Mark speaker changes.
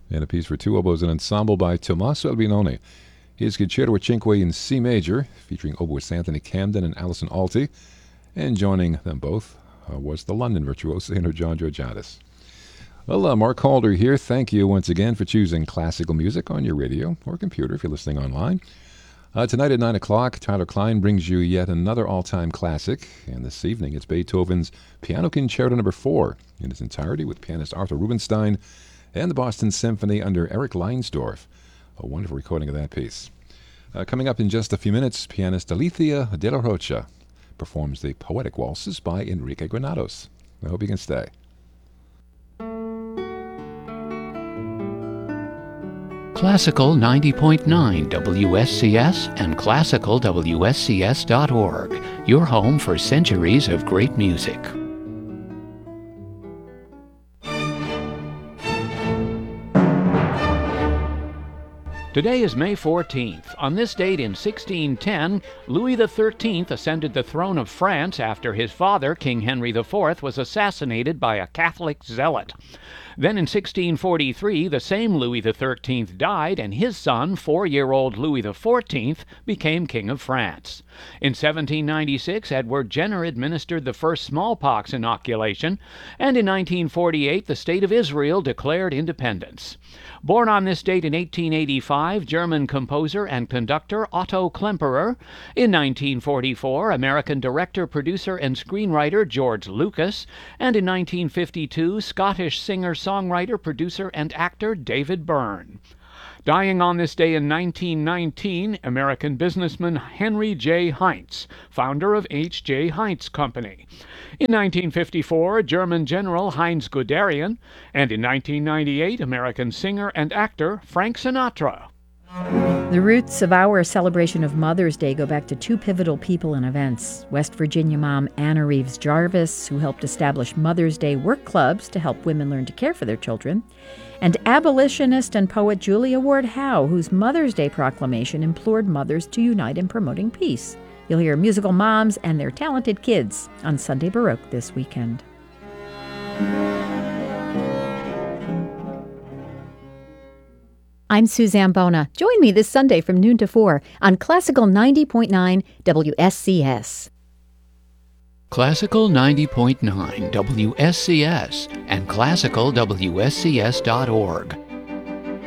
Speaker 1: and a piece for two oboes, an ensemble by Tommaso Albinoni. His Concerto with Cinque in C major, featuring oboist Anthony Camden and Alison Alty, and joining them both was the London virtuoso John Georgiadis. Well, Mark Calder here. Thank you once again for choosing classical music on your radio or computer if you're listening online. Tonight at 9 o'clock, Tyler Klein brings you yet another all-time classic, and this evening it's Beethoven's Piano Concerto No. 4 in its entirety with pianist Arthur Rubinstein and the Boston Symphony under Eric Leinsdorf. A wonderful recording of that piece. Coming up in just a few minutes, pianist Alicia de la Rocha performs the Poetic Waltzes by Enrique Granados. I hope you can stay.
Speaker 2: Classical 90.9 WSCS and classicalwscs.org, your home for centuries of great music. Today is May 14th. On this date in 1610, Louis XIII ascended the throne of France after his father, King Henry IV, was assassinated by a Catholic zealot. Then in 1643, the same Louis XIII died, and his son, 4-year-old Louis XIV, became King of France. In 1796, Edward Jenner administered the first smallpox inoculation, and in 1948, the State of Israel declared independence. Born on this date in 1885, German composer and conductor Otto Klemperer. In 1944, American director, producer, and screenwriter George Lucas. And in 1952, Scottish singer-songwriter, producer, and actor David Byrne. Dying on this day in 1919, American businessman Henry J. Heinz, founder of H.J. Heinz Company. In 1954, German General Heinz Guderian. And in 1998, American singer and actor Frank Sinatra.
Speaker 3: The roots of our celebration of Mother's Day go back to two pivotal people and events. West Virginia mom Anna Reeves Jarvis, who helped establish Mother's Day work clubs to help women learn to care for their children, and abolitionist and poet Julia Ward Howe, whose Mother's Day proclamation implored mothers to unite in promoting peace. You'll hear musical moms and their talented kids on Sunday Baroque this weekend. I'm Suzanne Bona. Join me this Sunday from noon to 4 on Classical 90.9 WSCS.
Speaker 2: Classical 90.9 WSCS and classicalwscs.org.